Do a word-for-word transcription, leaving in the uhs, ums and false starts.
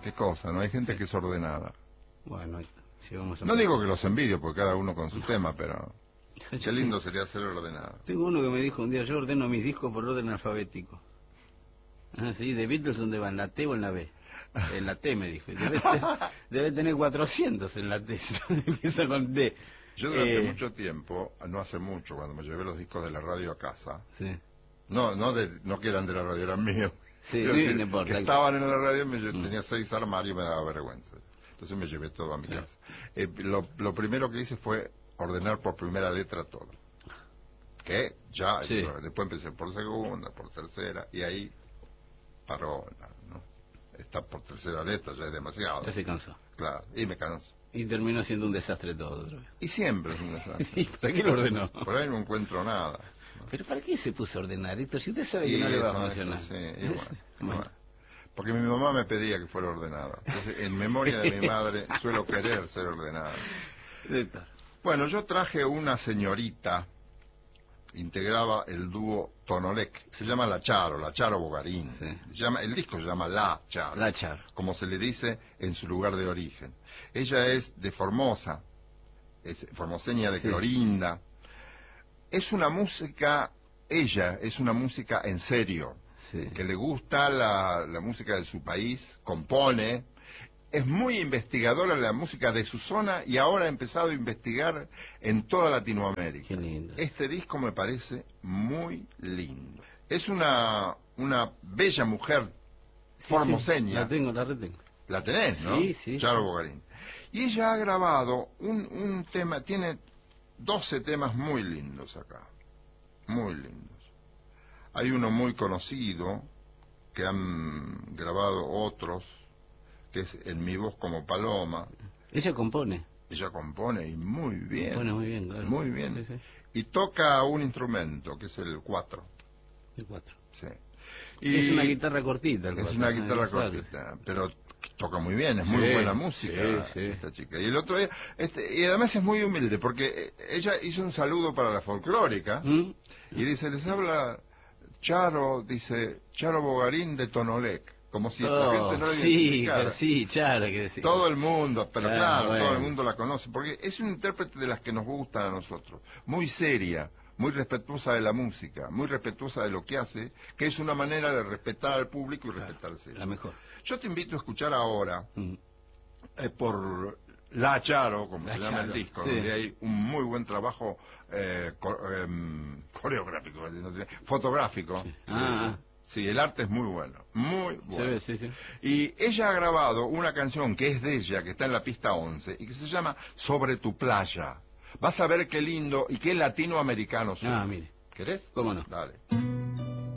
¿Qué cosa? No hay gente Sí. que es ordenada. Bueno, si vamos a... No digo que los envidio, porque cada uno con su tema, pero qué lindo sería ser ordenado. Tengo uno que me dijo un día, yo ordeno mis discos por orden alfabético. Ah, sí, de Beatles, ¿dónde van? ¿La T o en la B? En la T, me dijo. Debe, te- debe tener cuatrocientos en la T. Empieza con D. Yo durante Eh, mucho tiempo, no hace mucho, cuando me llevé los discos de la radio a casa, sí, no no de, no que eran de la radio, eran míos, sí, quiero no decir, importa. que estaban en la radio, me, lle- Mm. tenía seis armarios y me daba vergüenza. Entonces me llevé todo a mi Sí. casa. Eh, lo, lo primero que hice fue ordenar por primera letra todo. Que ya, Sí. después empecé por segunda, por tercera, y ahí paró, ¿no? Está por tercera letra, ya es demasiado. Ya se cansó. Claro, y me canso. Y terminó siendo un desastre todo otra vez. Y siempre es un desastre. ¿Y para qué lo ordenó? Por ahí no encuentro nada. ¿Pero para qué se puso a ordenar esto? Si usted sabe Y que no le va a eso, funcionar. eso, sí, y bueno, Bueno. bueno. Porque mi mamá me pedía que fuera ordenada. Entonces, en memoria de mi madre, suelo querer ser ordenada. Esto. Bueno, yo traje una señorita, integraba el dúo Tonolec, se llama La Charo, La Charo Bogarín. Sí. Se llama, el disco se llama La Charo, La Charo. como se le dice en su lugar de origen. Ella es de Formosa, es formoseña de Sí. Clorinda. Es una música, ella es una música en serio, Sí. que le gusta la, la música de su país, compone, es muy investigadora de la música de su zona y ahora ha empezado a investigar en toda Latinoamérica. Qué lindo. Este disco me parece muy lindo. Es una, una bella mujer formoseña. Sí, la tengo, la retengo. La tenés, ¿no? Sí, sí. Charo Bogarín. Y ella ha grabado un, un tema, tiene doce temas muy lindos acá, muy lindos. Hay uno muy conocido, que han grabado otros, que es En mi voz como paloma. Ella compone. Ella compone y muy bien. Compone muy bien, claro. Muy bien. Sí, sí. Y toca un instrumento, que es el cuatro. El cuatro. Sí. Y es una guitarra cortita. El Es cuatro, una ¿no? guitarra Claro. cortita, pero toca muy bien, es Sí, muy buena música sí, sí. esta chica. Y el otro día, este, y además es muy humilde, porque ella hizo un saludo para la folclórica, ¿Mm? y dice, les habla Charo, dice, Charo Bogarín de Tonolec, como si Oh, la gente no la sí, identificara. pero sí, Charo, que decir. Todo el mundo, pero Claro, claro, bueno. todo el mundo la conoce, porque es un intérprete de las que nos gustan a nosotros, muy seria, muy respetuosa de la música, muy respetuosa de lo que hace, que es una manera de respetar al público y Claro, respetarse. la mejor. Yo te invito a escuchar ahora, Mm. eh, por La Charo, como La se llama Charo, el disco, sí. donde hay un muy buen trabajo eh, co- em, coreográfico, no sé, fotográfico. Sí. Ah, Eh, sí, el arte es muy bueno, muy Se bueno. ve, sí, sí. Y ella ha grabado una canción que es de ella, que está en la pista once, y que se llama Sobre tu playa. Vas a ver qué lindo y qué latinoamericano suena. Ah, mire. ¿Querés? ¿Cómo no? Dale.